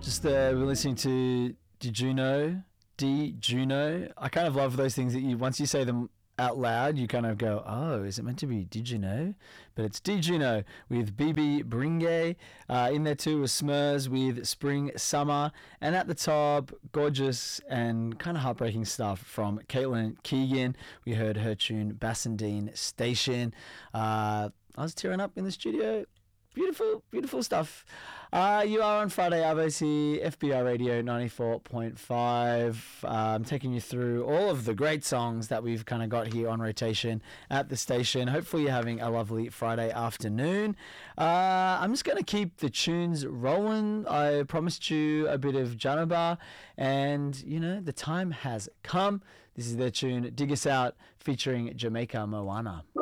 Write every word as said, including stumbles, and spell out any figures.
Just uh, we're listening to Did You Know? D Juno. I kind of love those things that you once you say them out loud, you kind of go, oh, is it meant to be Did You Know? But it's Did You Know with B B Bringay. Uh, in there too was Smurs with Spring Summer. And at the top, gorgeous and kind of heartbreaking stuff from Caitlin Keegan. We heard her tune Bassendean Station. Uh, I was tearing up in the studio. Beautiful, beautiful stuff. Uh, you are on Friday Arvos here, F B R Radio ninety-four point five. I'm um, taking you through all of the great songs that we've kind of got here on rotation at the station. Hopefully you're having a lovely Friday afternoon. Uh, I'm just going to keep the tunes rolling. I promised you a bit of Janaba, and, you know, the time has come. This is their tune, Dig Us Out, featuring Jamaica Moana.